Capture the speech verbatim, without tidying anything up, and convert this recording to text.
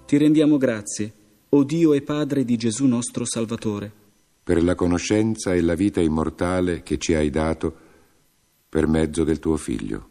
ti rendiamo grazie, o Dio e Padre di Gesù nostro Salvatore, per la conoscenza e la vita immortale che ci hai dato per mezzo del tuo Figlio.